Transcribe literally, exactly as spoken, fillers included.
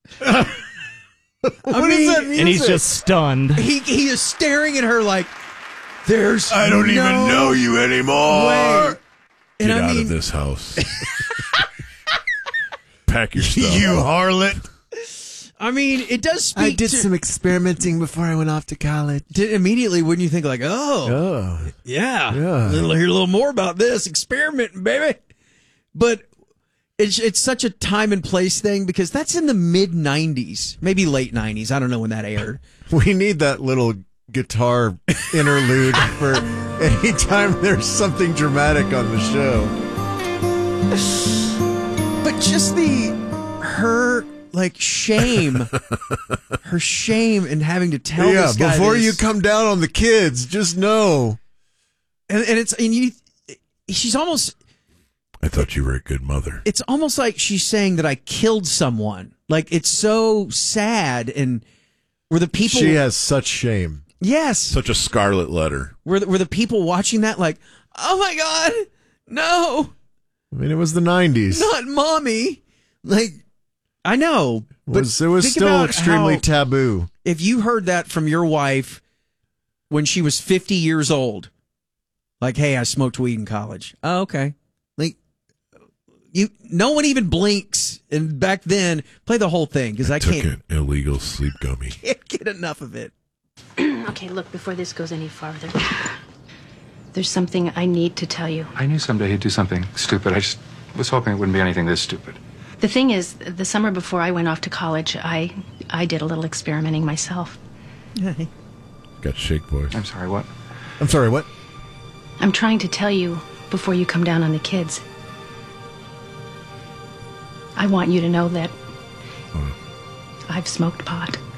what mean, is that music? And he's just stunned. He he is staring at her like, there's I don't no even know you anymore. way. Get And I out mean, of this house. Pack your stuff. You harlot. I mean, it does speak I did to, some experimenting before I went off to college. to immediately wouldn't you think like, oh, Oh. yeah, Yeah. a little, hear a little more about this experimenting, baby. But it's it's such a time and place thing because that's in the mid nineties, maybe late nineties. I don't know when that aired. We need that little guitar interlude for any time there's something dramatic on the show. But just the her like shame, her shame in having to tell Yeah, this guy before this. you come down on the kids, just know. and, and it's and you, she's almost. I thought you were a good mother. It's almost like she's saying that I killed someone. Like it's so sad, and were the people She has such shame. yes, Such a scarlet letter. were the, were the people watching that like, oh my god, no, I mean, it was the nineties. not mommy. Like I know, It but was, it was think still about extremely how- taboo. if you heard that from your wife when she was fifty years old, like, hey, I smoked weed in college. Oh, okay. Like, you, no one even blinks. And back then, play the whole thing because I, I took can't, an illegal sleep gummy. can't get enough of it. Okay, look, before this goes any farther, there's something I need to tell you. I knew someday he'd do something stupid. I just was hoping it wouldn't be anything this stupid. The thing is, the summer before I went off to college, I I did a little experimenting myself. Got shake voice. I'm sorry, what? I'm sorry, what? I'm trying to tell you before you come down on the kids. I want you to know that I've smoked pot.